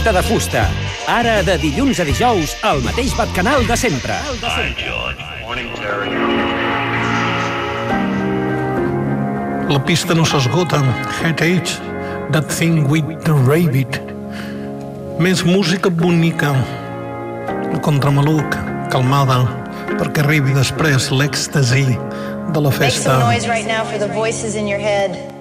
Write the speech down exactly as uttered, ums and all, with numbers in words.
Festa de fusta. Ara, de dilluns a dijous, al mateix Batcanal de sempre. Hi, John. Morning, Terry. La pista no s'esgota. Headache, That Thing with the Rabbit. Més música bonica. El contramaluc, calmada, perquè arribi després l'èxtasi de la festa. Make some noise right now for the voices in your head.